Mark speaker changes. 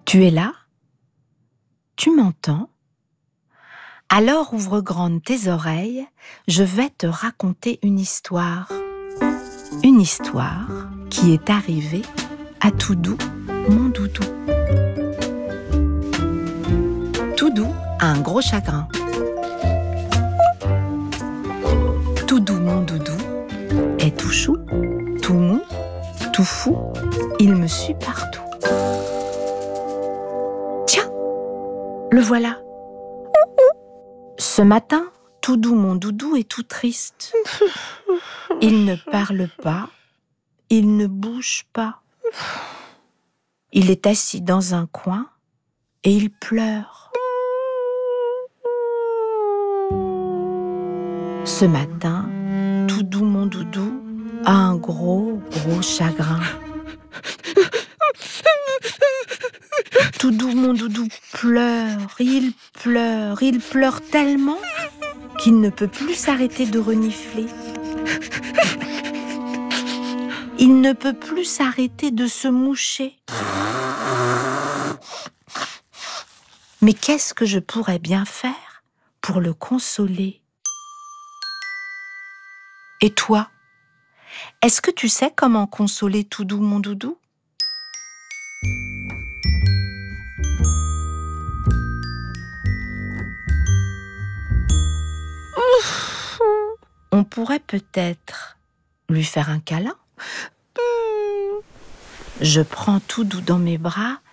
Speaker 1: Tu es là? Tu m'entends? Alors ouvre grandes tes oreilles, je vais te raconter une histoire. Une histoire qui est arrivée à Toudou, mon doudou. Toudou a un gros chagrin. Toudou, mon doudou, est tout chou, tout mou, tout fou, il me suit partout. Tiens, le voilà. Ce matin, Toudou, mon doudou, est tout triste. Il ne parle pas, il ne bouge pas. Il est assis dans un coin et il pleure. Ce matin, Toudou, mon doudou, a un gros chagrin. Toudou, mon doudou, il pleure tellement qu'il ne peut plus s'arrêter de renifler. Il ne peut plus s'arrêter de se moucher. Mais qu'est-ce que je pourrais bien faire pour le consoler? Et toi, est-ce que tu sais comment consoler Toudou, mon doudou? On pourrait peut-être lui faire un câlin. Je prends Toudou dans mes bras